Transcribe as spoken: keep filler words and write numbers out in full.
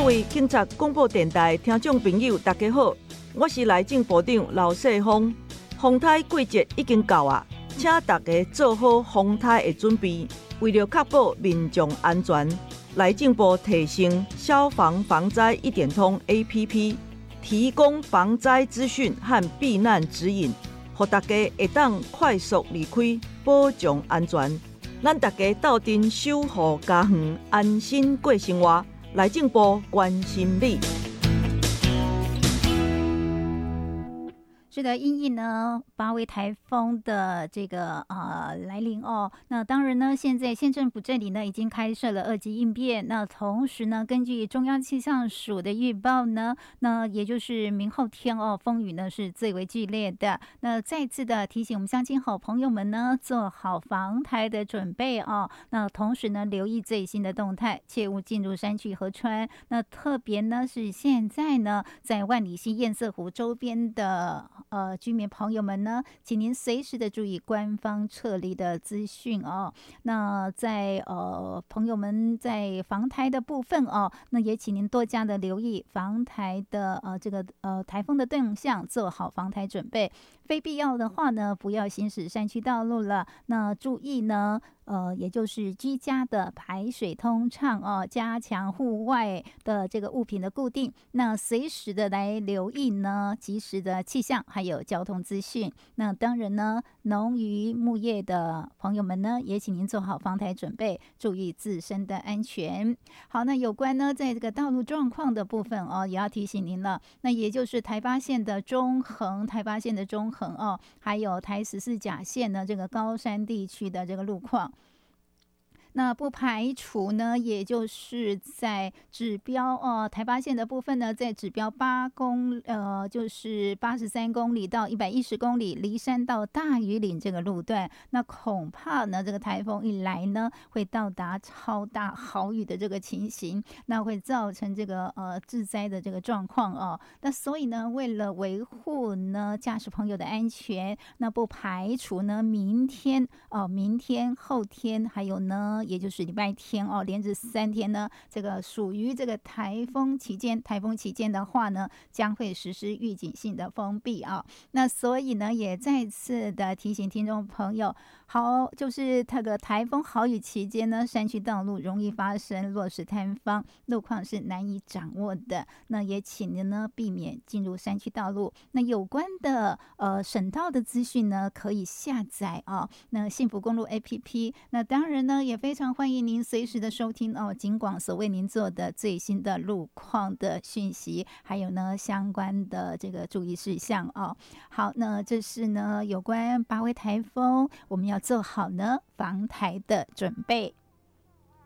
位警察广播电台听众朋友，大家好，我是内政部长刘世峰。风台季节已经到啊，请大家做好风台的准备。为了确保民众安全，内政部提升消防防灾一点通 A P P， 提供防灾资讯和避难指引，让大家会当快速离开，保障安全。咱大家斗阵守护家园，安心过生活。内政部关心你。 是的，因应呢八位台风的这个呃来临哦，那当然呢，现在县政府这里呢已经开设了二级应变。那同时呢，根据中央气象署的预报呢，那也就是明后天哦，风雨呢是最为剧烈的。那再次的提醒我们乡亲好朋友们呢，做好防台的准备哦。那同时呢，留意最新的动态，切勿进入山区河川。那特别呢是现在呢，在万里溪堰塞湖周边的。呃，居民朋友们呢，请您随时的注意官方撤离的资讯哦。那在呃朋友们在防台的部分哦，那也请您多加的留意防台的呃这个呃台风的动向，做好防台准备。非必要的话呢，不要行驶山区道路了。那注意呢。呃，也就是居家的排水通畅哦，加强户外的这个物品的固定，那随时的来留意呢，及时的气象还有交通资讯。那当然呢，农渔牧业的朋友们呢，也请您做好防台准备，注意自身的安全。好，那有关呢，在这个道路状况的部分哦，也要提醒您了。那也就是台八线的中横，台八线的中横哦，还有台十四甲线呢，这个高山地区的这个路况。那不排除呢，也就是在指标哦，台八线的部分呢，在指标八公呃，就是八十三公里到一百一十公里，梨山到大屿岭这个路段，那恐怕呢，这个台风一来呢，会到达超大豪雨的这个情形，那会造成这个呃致灾的这个状况哦。那所以呢，为了维护呢驾驶朋友的安全，那不排除呢明天哦，明天后天还有呢。也就是礼拜天哦，连着三天呢，这个属于这个台风期间，台风期间的话呢，将会实施预警性的封闭啊。那所以呢，也再次的提醒听众朋友，好，就是这个台风豪雨期间呢，山区道路容易发生落石坍方，路况是难以掌握的。那也请您呢避免进入山区道路。那有关的呃省道的资讯呢，可以下载啊。那幸福公路 A P P， 那当然呢也非常。非常欢迎您随时的收听哦，警广所为您做的最新的路况的讯息，还有呢相关的这个注意事项哦。好，那这是呢有关八位台风，我们要做好呢防台的准备。